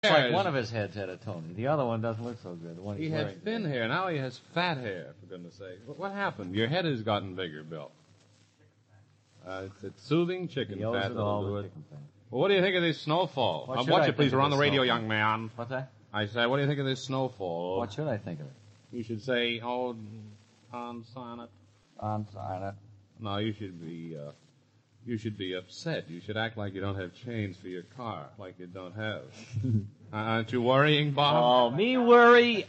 It's like one of his heads had a Tony. The other one doesn't look so good. The one He had thin hair. Now he has fat hair, for goodness sake. What happened? Your head has gotten bigger, Bill. It's soothing chicken fat that'll do it. Well, what do you think of this snowfall? Watch it, please. We're on the radio, young man. What's that? I said, what do you think of this snowfall? What should I think of it? You should say, on sonnet. On sonnet. No, you should be upset. You should act like you don't have chains for your car, like you don't have. Aren't you worrying, Bob? Oh, me worry?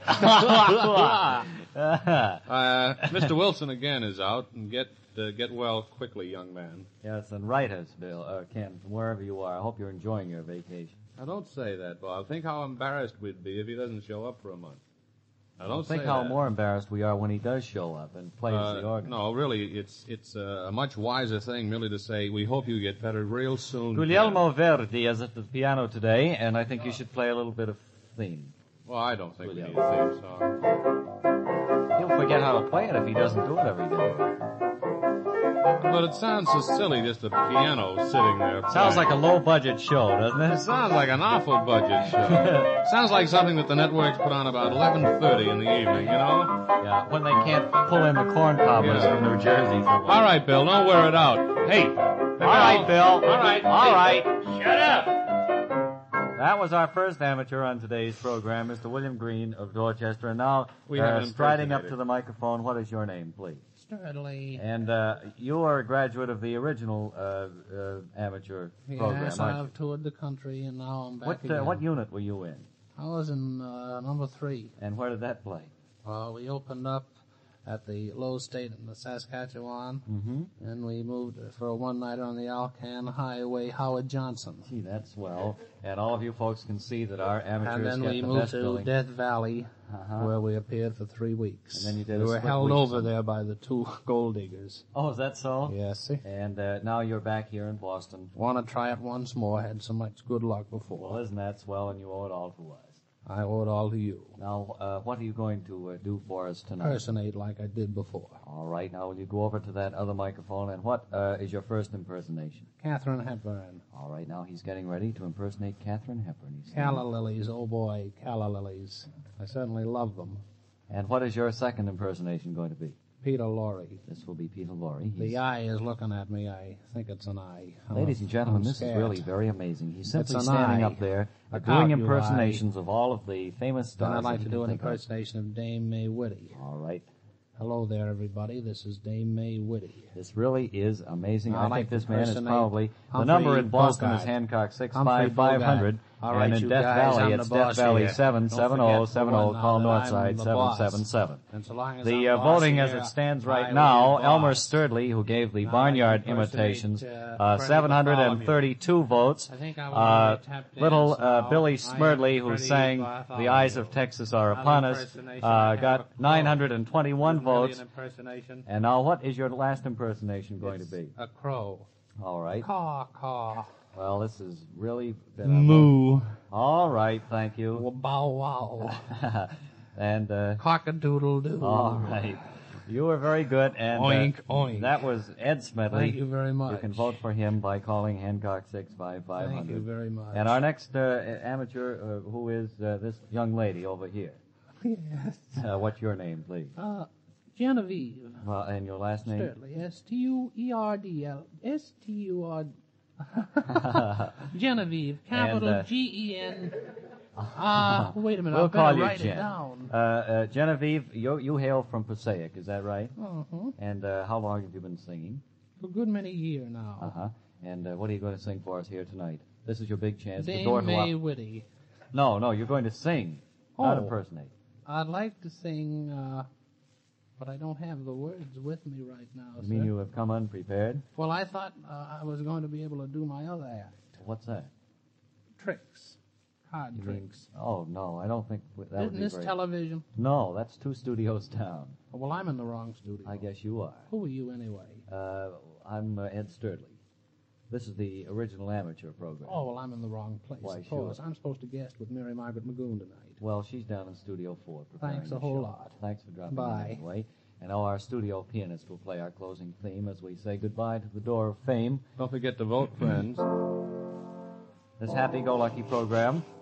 Mr. Wilson again is out, and get well quickly, young man. Yes, and write us, Bill, Ken, from wherever you are. I hope you're enjoying your vacation. Now, don't say that, Bob. Think how embarrassed we'd be if he doesn't show up for a month. Now, don't think say how that. more embarrassed we are when he does show up and plays the organ. No, really, it's a much wiser thing merely to say, we hope you get better real soon. Guglielmo Verdi is at the piano today, and I think you should play a little bit of theme. Well, I don't think we need a theme song. He'll forget how to play it if he doesn't do it every day. But it sounds so silly, just a piano sitting there. Sounds like a low-budget show, doesn't it? It sounds like an awful budget show. Sounds like something that the networks put on about 11:30 in the evening, you know? Yeah, when they can't pull in the corn cobblers from New Jersey. All right, Bill, don't wear it out. Hey. All right, Bill. All right. All right. Shut up. That was our first amateur on today's program, Mr. William Green of Dorchester. And now, we have striding up to the microphone, what is your name, please? Sturdley. And you are a graduate of the original amateur program, Yes, I've toured the country, and now I'm back again. What unit were you in? I was in number 3. And where did that play? We opened up at the Low State in the Saskatchewan, and we moved for a one-nighter on the Alcan Highway, Howard Johnson. Gee, that's swell. And all of you folks can see that our amateurs and then get we the moved best to billing. Death Valley, where we appeared for 3 weeks. And then you did we a were split held week over somewhere. there by the 2 gold diggers. Oh, is that so? Yes, sir. And now you're back here in Boston. Want to try it once more. Had so much good luck before. Well, isn't that swell? And you owe it all to us. I owe it all to you. Now, what are you going to do for us tonight? Impersonate like I did before. All right. Now, will you go over to that other microphone? And what is your first impersonation? Katharine Hepburn. All right. Now, he's getting ready to impersonate Katharine Hepburn. Calla lilies, oh boy, calla lilies. I certainly love them. And what is your second impersonation going to be? Peter Lorre. This will be Peter Lorre. The eye is looking at me. I think it's an eye. Ladies and gentlemen, this is really very amazing. He's simply standing up there doing Account, impersonations of all of the famous stars. And I'd like that to you do an can think of. impersonation of Dame May Whitty. All right. Hello there, everybody. This is Dame May Whitty. This really is amazing. I think this man is impersonate probably... The Humphrey number in Boston Bogart. is Hancock Humphrey 65500. All right, And in you Death guys, Valley, I'm it's the Death boss Valley here. 77070. Don't forget Call that Northside I'm the boss. 777. And so long as The I'm voting boss as here, it stands I right will now, be Elmer boss. Sturdley, who gave the Now Barnyard I can impersonate, imitations, Freddie 732 votes. I think I will tap dance Little now. Billy I Smerdley, am who Freddie sang Bartholomew. The Eyes of Texas Are Upon Us, got 921 votes. And now, what is your last impersonation going to be? A crow. All right. Caw, caw. Well, this has really been Moo. All right, thank you. Bow wow. And Cock-a-doodle-doo. all right. You were very good, and Oink, oink. that was Ed Smedley. Thank you very much. You can vote for him by calling Hancock 65500. Thank you very much. And our next amateur, who is this young lady over here. Yes. What's your name, please? Genevieve. And your last name? Sturdley. S-T-U-E-R-D-L. S-T-U-R... Genevieve. Capital And, G-E-N... wait a minute. We'll I call better you write Jen. it down. Genevieve, you hail from Passaic, is that right? Uh-huh. And how long have you been singing? For a good many years now. Uh-huh. And what are you going to sing for us here tonight? This is your big chance. The door Dame to May Whitty. No, you're going to sing, not Oh. impersonate. I'd like to sing, but I don't have the words with me right now, You sir. mean you have come unprepared? Well, I thought I was going to be able to do my other act. What's that? Tricks. Card You mean- tricks. Oh, no, I don't think that would Isn't be this great. television? No, that's 2 studios down. Well, I'm in the wrong studio. I guess you are. Who are you anyway? I'm Ed Sturdley. This is the original amateur program. Oh, well, I'm in the wrong place. Why, of course. sure. I'm supposed to guest with Mary Margaret Magoon tonight. Well, she's down in Studio 4 preparing Thanks a the whole show. lot. Thanks for dropping Bye. in anyway. And now our studio pianist will play our closing theme as we say goodbye to the door of fame. Don't forget to vote, friends. This happy-go-lucky program